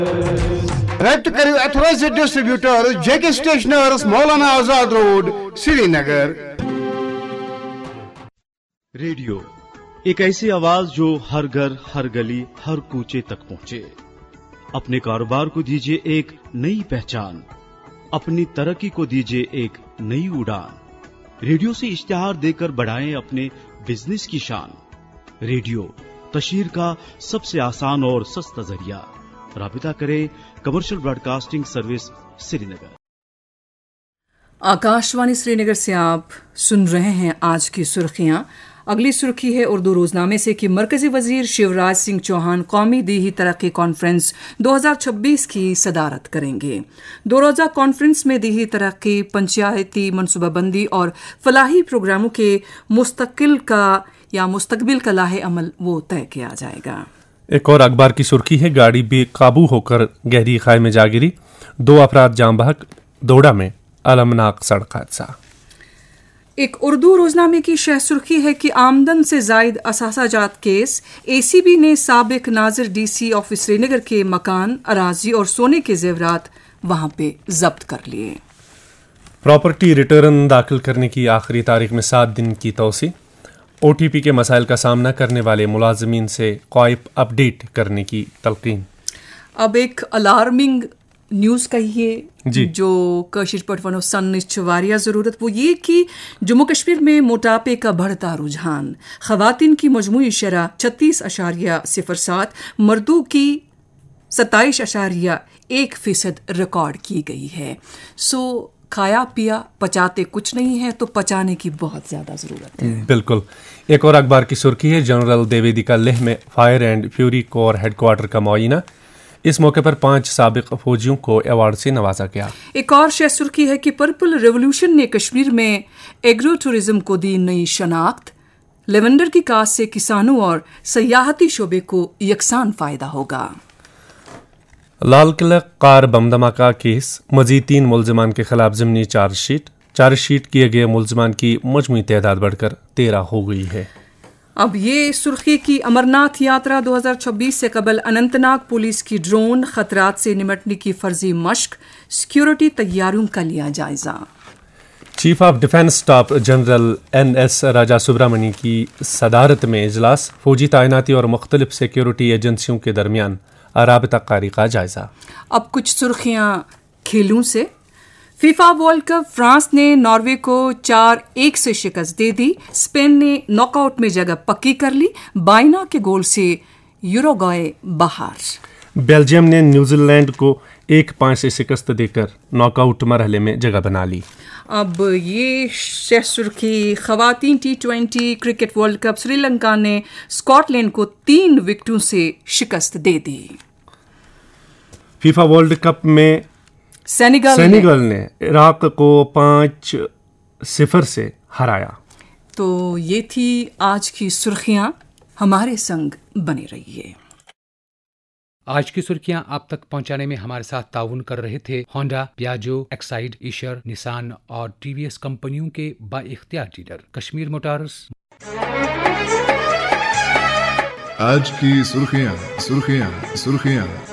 رابطہ کرو ایتھورائزڈ ڈسٹریبیوٹر جے کے اسٹیشنرز مولانا آزاد روڈ سری نگر. ریڈیو ایک ایسی آواز جو ہر گھر، ہر گلی، ہر کوچے تک پہنچے. اپنے کاروبار کو دیجیے ایک نئی پہچان، اپنی ترقی کو دیجیے ایک نئی اڑان. ریڈیو سے اشتہار دے کر بڑھائیں اپنے بزنس کی شان. ریڈیو تشہیر کا سب سے آسان اور سستا ذریعہ. رابطہ کریں کمرشل براڈ کاسٹنگ سروس سری نگر. آکاشوانی سری نگر سے آپ سن رہے ہیں آج کی سرخیاں. اگلی سرخی ہے اردو روزنامے سے کہ مرکزی وزیر شیوراج سنگھ چوہان قومی دیہی ترقی کانفرنس 2026 کی صدارت کریں گے. 2 روزہ کانفرنس میں دیہی ترقی، پنچایتی منصوبہ بندی اور فلاحی پروگراموں کے مستقبل کا لاہ عمل وہ طے کیا جائے گا. ایک اور اخبار کی سرخی ہے گاڑی بے قابو ہو کر گہری خائی میں جا گری، 2 افراد جاں بحق، دوڑا میں المناک سڑک حادثہ. ایک اردو روزنامے کی شہ سرخی ہے کہ آمدن سے زائد اثاثہ جات کیس، اے سی بی نے سابق ناظر ڈی سی آفس سری نگر کے مکان، اراضی اور سونے کے زیورات وہاں پہ ضبط کر لیے. پراپرٹی ریٹرن داخل کرنے کی آخری تاریخ میں 7 دن کی توسیع. او ٹی پی کے مسائل کا سامنا کرنے والے ملازمین سے کوائپ اپ ڈیٹ کرنے کی تلقین. اب ایک الارمنگ نیوز کہیے جو کشیر پٹ ونو سنچ واریہ ضرورت، وہ یہ کہ جموں کشمیر میں موٹاپے کا بڑھتا رجحان. خواتین کی مجموعی شرح 36.07، مردوں کی 27.1% ریکارڈ کی گئی ہے. کھایا پیا پچاتے کچھ نہیں ہے تو پچانے کی بہت زیادہ ضرورت ہے. بالکل. ایک اور اخبار کی سرخی ہے جنرل دیویدی کا لیہ میں fire and fury cover head quarter کا معائنہ. اس موقع پر 5 سابق فوجیوں کو ایوارڈ سے نوازا گیا. ایک اور شہ سرخی ہے کہ پرپل ریولوشن نے کشمیر میں ایگرو ٹورزم کو دی نئی شناخت. لیونڈر کی کاشت سے کسانوں اور سیاحتی شعبے کو یکساں فائدہ ہوگا. لال قلعہ کار بم دھماکہ کیس، مزید 3 ملزمان کے خلاف ضمنی چارج شیٹ کیے گئے ملزمان کی مجموعی تعداد بڑھ کر 13 ہو گئی ہے. اب یہ سرخی کی امرناتھ یاترا 2026 سے قبل اننت ناگ پولیس کی ڈرون خطرات سے نمٹنے کی فرضی مشق، سیکیورٹی تیاریوں کا لیا جائزہ. Chief of defence staff general NS راجا سبرامنی کی صدارت میں اجلاس، فوجی تعیناتی اور مختلف سیکیورٹی ایجنسیوں کے درمیان رابطہ کاری کا جائزہ. اب کچھ سرخیاں کھیلوں سے. فیفا ورلڈ کپ، فرانس نے ناروے کو 4-1 سے شکست دے دی. اسپین نے ناک آؤٹ میں جگہ پکی کر لی، بائنا کے گول سے یوروگوئے باہر. بیلجیم نے نیوزی لینڈ کو 1-5 سے شکست دے کر ناک آؤٹ مرحلے میں جگہ بنا لی. اب یہ شہ سرخی خواتین T20 cricket world cup, Sri Lanka نے اسکاٹ لینڈ کو 3 وکٹوں سے شکست دے دی. فیفا ورلڈ کپ میں سینیگل نے عراق کو 5-0 سے ہرایا. تو یہ تھی آج کی سرخیاں. ہمارے سنگ بنے رہیے. آج کی سرخیاں آپ تک پہنچانے میں ہمارے ساتھ تعاون کر رہے تھے ہونڈا، پیاجو، ایکسائڈ، ایشر، نسان اور TVS کمپنیوں کے با اختیار ڈیلر کشمیر موٹارز. آج کی سرخیاں.